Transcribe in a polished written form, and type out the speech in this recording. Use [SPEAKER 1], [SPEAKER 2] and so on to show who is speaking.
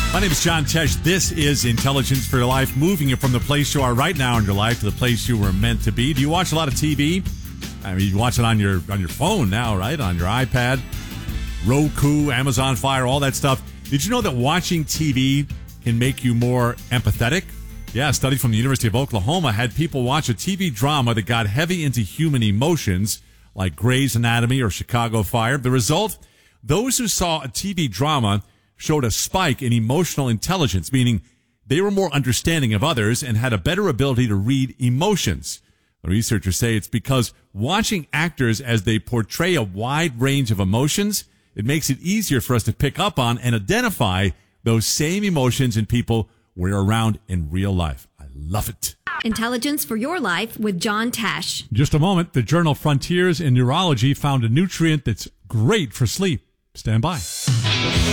[SPEAKER 1] My name is John Tesh. This is Intelligence for Your Life, moving you from the place you are right now in your life to the place you were meant to be. Do you watch a lot of TV? I mean, you watch it on your phone now, right? On your iPad, Roku, Amazon Fire, all that stuff. Did you know that watching TV can make you more empathetic? Yeah, a study from the University of Oklahoma had people watch a TV drama that got heavy into human emotions, like Grey's Anatomy or Chicago Fire. The result? Those who saw a TV drama showed a spike in emotional intelligence, meaning they were more understanding of others and had a better ability to read emotions. The researchers say it's because watching actors as they portray a wide range of emotions, it makes it easier for us to pick up on and identify those same emotions in people we're around in real life. I love it.
[SPEAKER 2] Intelligence for Your Life with John Tesh.
[SPEAKER 3] In just a moment, the journal Frontiers in Neurology found a nutrient that's great for sleep. Stand by.